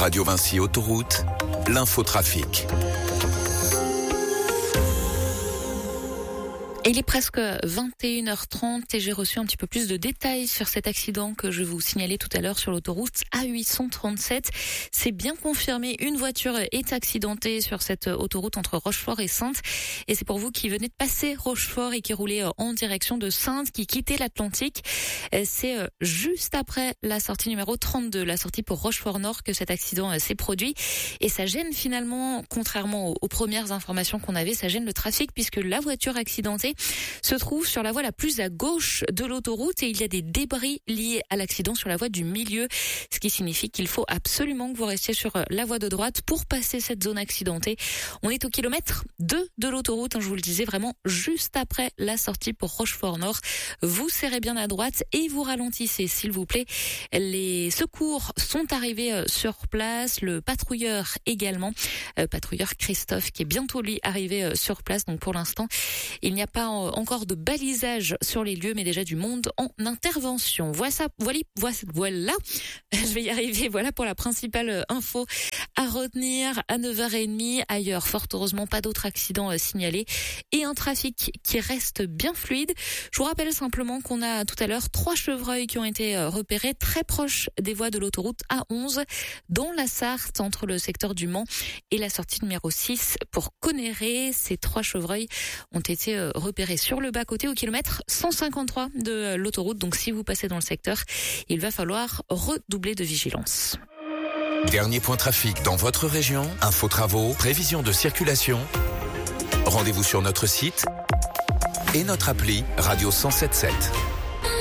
Radio Vinci Autoroute, l'infotrafic. Il est presque 21h30 et j'ai reçu un petit peu plus de détails sur cet accident que je vous signalais tout à l'heure sur l'autoroute A837. C'est bien confirmé, une voiture est accidentée sur cette autoroute entre Rochefort et Saintes. Et c'est pour vous qui venez de passer Rochefort et qui roulait en direction de Saintes, qui quittait l'Atlantique. C'est juste après la sortie numéro 32, la sortie pour Rochefort-Nord, que cet accident s'est produit. Et ça gêne finalement, contrairement aux premières informations qu'on avait, ça gêne le trafic puisque la voiture accidentée se trouve sur la voie la plus à gauche de l'autoroute et il y a des débris liés à l'accident sur la voie du milieu, ce qui signifie qu'il faut absolument que vous restiez sur la voie de droite pour passer cette zone accidentée. On est au kilomètre 2 de l'autoroute, je vous le disais, vraiment juste après la sortie pour Rochefort-Nord. Vous serrez bien à droite et vous ralentissez, s'il vous plaît. Les secours sont arrivés sur place, le patrouilleur également, patrouilleur Christophe, qui est bientôt lui arrivé sur place. Donc pour l'instant, il n'y a pas encore de balisage sur les lieux, mais déjà du monde en intervention. Voilà. Je vais y arriver. Voilà pour la principale info à retenir à 9h30. Ailleurs, fort heureusement, pas d'autres accidents signalés et un trafic qui reste bien fluide. Je vous rappelle simplement qu'on a tout à l'heure 3 chevreuils qui ont été repérés très proches des voies de l'autoroute A11, dont la Sarthe, entre le secteur du Mans et la sortie numéro 6 pour Conneré. Ces 3 chevreuils ont été repérés sur le bas-côté au kilomètre 153 de l'autoroute. Donc si vous passez dans le secteur, il va falloir redoubler de vigilance. Dernier point trafic dans votre région, info travaux, prévision de circulation. Rendez-vous sur notre site et notre appli Radio 107.7.